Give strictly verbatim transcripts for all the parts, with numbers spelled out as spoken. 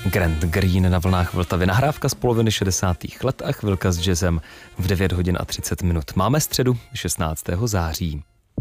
Grant Green na vlnách Vltavy. Nahrávka z poloviny šedesátých let a chvilka s jazzem v devět hodin a třicet minut. Máme středu šestnáctého září.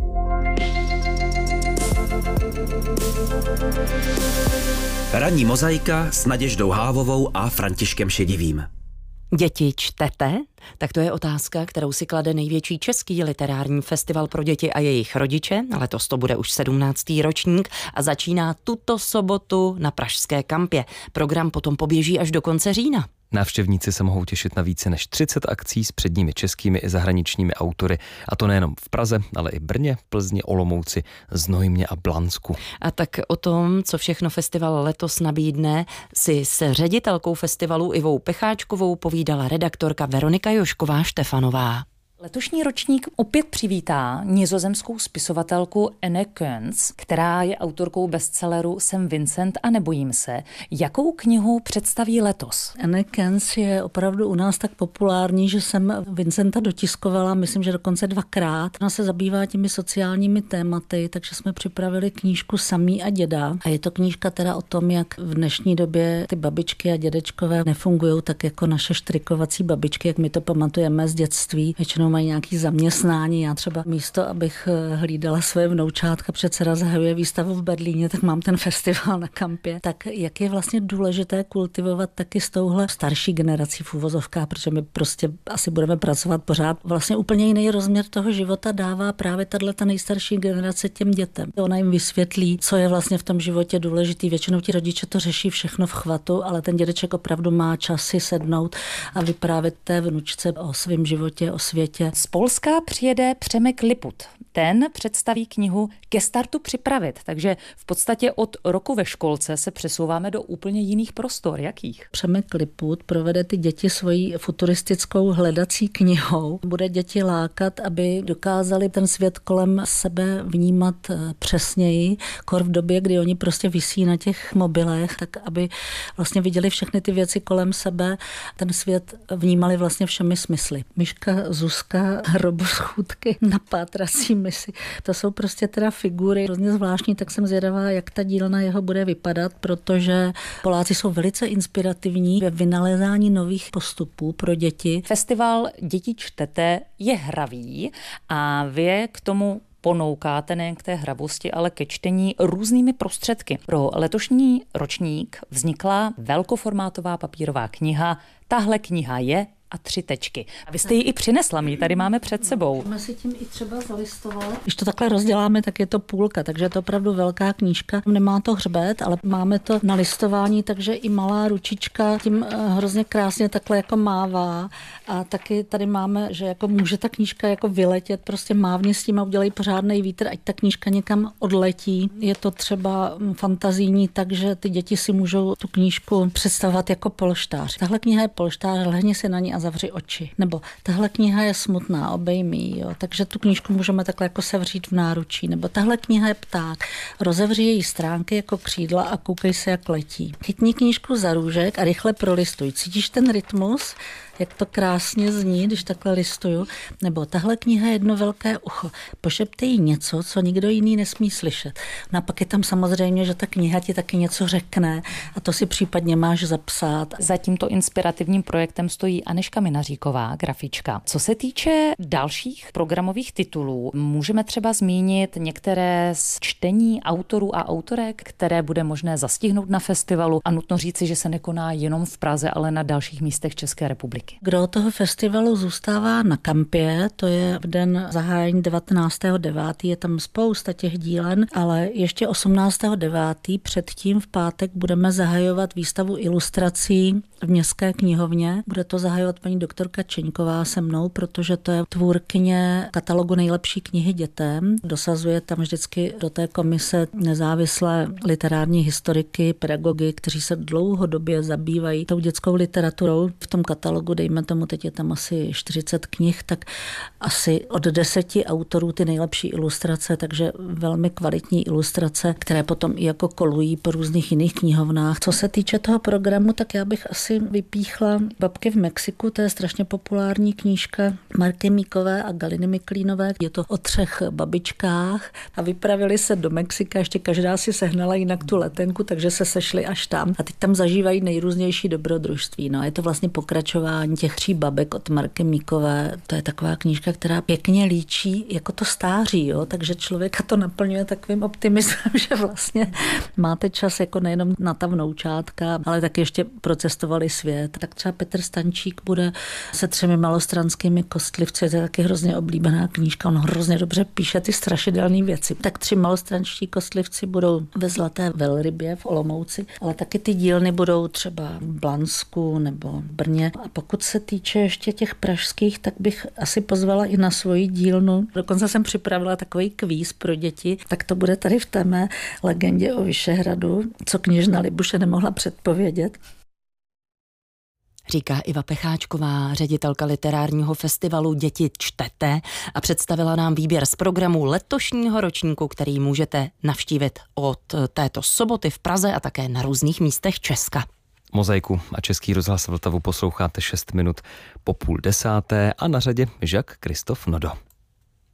Ranní mozaika s Naděždou Hávovou a Františkem Šedivým. Děti čtete? Tak to je otázka, kterou si klade největší český literární festival pro děti a jejich rodiče. Letos to bude už sedmnáctý ročník a začíná tuto sobotu na Pražské kampě. Program potom poběží až do konce října. Návštěvníci se mohou těšit na více než třicet akcí s předními českými i zahraničními autory. A to nejenom v Praze, ale i Brně, Plzni, Olomouci, Znojmě a Blansku. A tak o tom, co všechno festival letos nabídne, si s ředitelkou festivalu Ivou Pecháčkovou povídala redaktorka Veronika Jošková Štefanová. Letošní ročník opět přivítá nizozemskou spisovatelku Anne Keuns, která je autorkou bestselleru Jsem Vincent a nebojím se. Jakou knihu představí letos? Anne Keuns je opravdu u nás tak populární, že jsem Vincenta dotiskovala, myslím, že dokonce dvakrát. Ona se zabývá těmi sociálními tématy, takže jsme připravili knížku Samý a děda. A je to knížka teda o tom, jak v dnešní době ty babičky a dědečkové nefungují tak jako naše štrikovací babičky, jak my to pamatujeme z dětství. Většinou mají nějaké zaměstnání. Já třeba místo, abych hlídala své vnoučátka, protože dcera zahajuje výstavu v Berlíně, tak mám ten festival na kampě. Tak jak je vlastně důležité kultivovat taky s touhle starší generací v uvozovkách, protože my prostě asi budeme pracovat pořád. Vlastně úplně jiný rozměr toho života dává právě tato nejstarší generace těm dětem. Ona jim vysvětlí, co je vlastně v tom životě důležitý. Většinou ti rodiče to řeší všechno v chvatu, ale ten dědeček opravdu má čas si sednout a vyprávět té vnučce o svém životě, o světě. Z Polska přijede Přemek Liput. Ten představí knihu Ke startu připravit, takže v podstatě od roku ve školce se přesouváme do úplně jiných prostor. Jakých? Přemek Liput provede ty děti svojí futuristickou hledací knihou. Bude děti lákat, aby dokázali ten svět kolem sebe vnímat přesněji, kor v době, kdy oni prostě visí na těch mobilech, tak aby vlastně viděli všechny ty věci kolem sebe, ten svět vnímali vlastně všemi smysly. Myška Zuzka, hroboschůdky na pátrací misi. To jsou prostě teda figury hrozně zvláštní, tak jsem zvědavá, jak ta dílna jeho bude vypadat, protože Poláci jsou velice inspirativní ve vynalézání nových postupů pro děti. Festival Děti čtete je hravý a vy k tomu ponoukáte nejen k té hravosti, ale ke čtení různými prostředky. Pro letošní ročník vznikla velkoformátová papírová kniha. Tahle kniha je a tři tečky. A vy jste ji i přinesla, my ji tady máme před sebou. Můžeme si tím i třeba zalistovat. Když to takhle rozděláme, tak je to půlka, takže je to opravdu velká knížka. Nemá to hřbet, ale máme to na listování, takže i malá ručička tím hrozně krásně takhle jako mává. A taky tady máme, že jako může ta knížka jako vyletět, prostě mávně s tím a udělej pořádnej vítr, ať ta knížka někam odletí. Je to třeba fantazijní, takže ty děti si můžou tu knížku představovat jako polštář. Tahle kniha je polštář, lehni si na ní a zavři oči. Nebo tahle kniha je smutná, obejmí, jo. Takže tu knížku můžeme takhle jako sevřít v náručí. Nebo tahle kniha je pták, rozevři její stránky jako křídla a koukej se, jak letí. Chytni knížku za růžek a rychle prolistuj. Cítíš ten rytmus? Jak to krásně zní, když takhle listuju. Nebo tahle kniha je jedno velké ucho. Pošeptej jí něco, co nikdo jiný nesmí slyšet. No a pak je tam samozřejmě, že ta kniha ti taky něco řekne a to si případně máš zapsat. Za tímto inspirativním projektem stojí Anežka Minaříková, grafička. Co se týče dalších programových titulů, můžeme třeba zmínit některé z čtení autorů a autorek, které bude možné zastihnout na festivalu a nutno říci, že se nekoná jenom v Praze, ale na dalších místech České republiky. Kdo toho festivalu zůstává na kampě, to je v den zahájení devatenáctého devátého je tam spousta těch dílen, ale ještě osmnáctého devátého předtím v pátek budeme zahajovat výstavu ilustrací v Městské knihovně. Bude to zahajovat paní doktorka Čeňková se mnou, protože to je tvůrkyně katalogu nejlepší knihy dětem. Dosazuje tam vždycky do té komise nezávislé literární historiky, pedagogy, kteří se dlouhodobě zabývají tou dětskou literaturou. V tom katalogu, dejme tomu, teď je tam asi čtyřicet knih, tak asi od deseti autorů ty nejlepší ilustrace, takže velmi kvalitní ilustrace, které potom i jako kolují po různých jiných knihovnách. Co se týče toho programu, tak já bych asi vypíchla Babky v Mexiku. Letenku, to je strašně populární knížka Marky Míkové a Galiny Miklínové. Je to o třech babičkách a vypravili se do Mexika, ještě každá si sehnala jinak tu letenku, takže se sešli až tam a teď tam zažívají nejrůznější dobrodružství. No, je to vlastně pokračování těch tří babek od Marky Míkové. To je taková knížka, která pěkně líčí jako to stáří, jo? Takže člověka to naplňuje takovým optimismem, že vlastně máte čas jako nejenom na ta vnoučátka, ale tak ještě procestovali svět. Tak třeba Petr Stančík bude se třemi malostranskými kostlivci, to je taky hrozně oblíbená knížka, on hrozně dobře píše ty strašidelné věci. Tak tři malostranští kostlivci budou ve Zlaté velrybě v Olomouci, ale taky ty dílny budou třeba v Blansku nebo v Brně. A pokud se týče ještě těch pražských, tak bych asi pozvala i na svoji dílnu. Dokonce jsem připravila takový kvíz pro děti, tak to bude tady v té mé legendě o Vyšehradu, co kněžna Libuše nemohla předpovědět. Říká Iva Pecháčková, ředitelka literárního festivalu Děti čtete a představila nám výběr z programu letošního ročníku, který můžete navštívit od této soboty v Praze a také na různých místech Česka. Mozaiku a Český rozhlas Vltavu posloucháte šest minut po půl desáté a na řadě Jacques Christophe Nodo.